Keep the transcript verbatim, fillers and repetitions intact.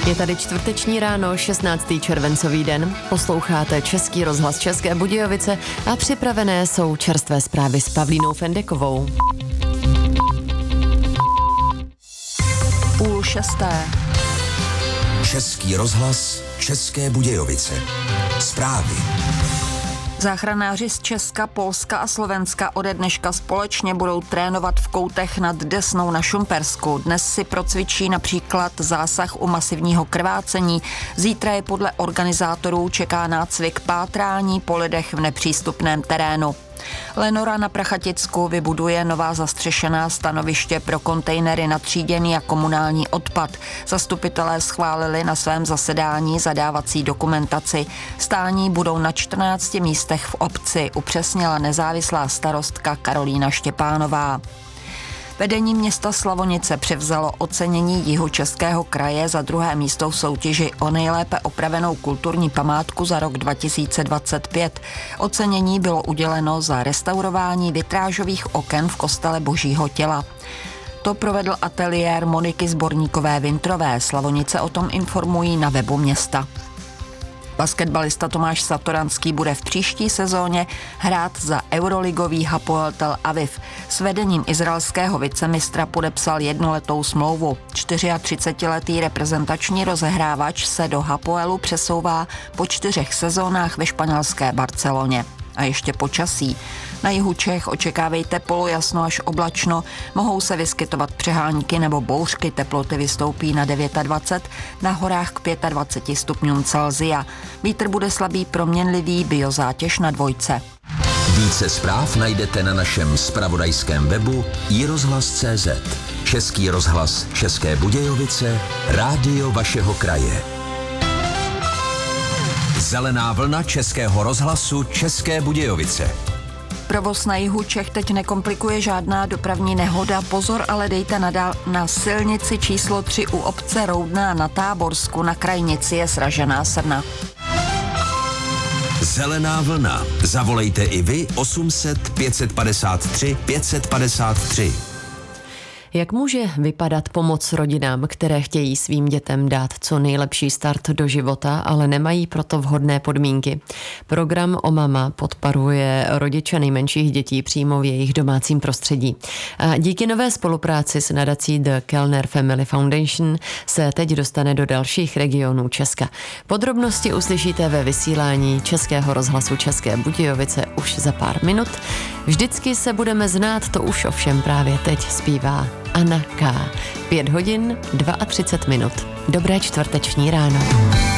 Je tady čtvrteční ráno, šestnáctý červencový den. Posloucháte Český rozhlas České Budějovice a připravené jsou čerstvé zprávy s Pavlínou Fendekovou. Půl šesté. Český rozhlas České Budějovice. Zprávy. Záchranáři z Česka, Polska a Slovenska ode dneška společně budou trénovat v Koutech nad Desnou na Šumpersku. Dnes si procvičí například zásah u masivního krvácení. Zítra je podle organizátorů čeká nácvik pátrání po lidech v nepřístupném terénu. Lenora na Prachaticku vybuduje nová zastřešená stanoviště pro kontejnery na tříděný a komunální odpad. Zastupitelé schválili na svém zasedání zadávací dokumentaci. Stání budou na čtrnácti místech v obci, upřesnila nezávislá starostka Karolína Štěpánová. Vedení města Slavonice převzalo ocenění Jihočeského kraje za druhé místo v soutěži o nejlépe opravenou kulturní památku za rok dva tisíce dvacet pět. Ocenění bylo uděleno za restaurování vitrážových oken v kostele Božího těla. To provedl ateliér Moniky Zborníkové-Vintrové. Slavonice o tom informují na webu města. Basketbalista Tomáš Satoranský bude v příští sezóně hrát za euroligový Hapoel Tel Aviv. S vedením izraelského vicemistra podepsal jednoletou smlouvu. třicetičtyřletý reprezentační rozehrávač se do Hapoelu přesouvá po čtyřech sezónách ve španělské Barceloně. A ještě počasí. Na jihu Čech očekávejte polojasno až oblačno, mohou se vyskytovat přehánky nebo bouřky, teploty vystoupí na dvacet devět, na horách k dvaceti pěti stupňům Celsia. Vítr bude slabý proměnlivý, biozátěž na dvojce. Více zpráv najdete na našem zpravodajském webu i rozhlas tečka cé zet. Český rozhlas České Budějovice, rádio vašeho kraje. Zelená vlna Českého rozhlasu České Budějovice. Provoz na jihu Čech teď nekomplikuje žádná dopravní nehoda. Pozor ale dejte nadál na silnici číslo tři u obce Roudná na Táborsku. Na krajnici je sražená srna. Zelená vlna. Zavolejte i vy osm set pět padesát tři pět padesát tři. Jak může vypadat pomoc rodinám, které chtějí svým dětem dát co nejlepší start do života, ale nemají proto vhodné podmínky? Program O Mama podporuje rodiče nejmenších dětí přímo v jejich domácím prostředí. A díky nové spolupráci s nadací The Kellner Family Foundation se teď dostane do dalších regionů Česka. Podrobnosti uslyšíte ve vysílání Českého rozhlasu České Budějovice už za pár minut. Vždycky se budeme znát, to už ovšem právě teď zpívá Anna K. Pět hodin, třicet dva minut. Dobré čtvrteční ráno.